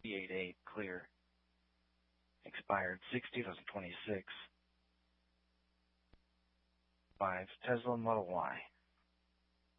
E88 clear. Expired 6/2026. 5. Tesla Model Y.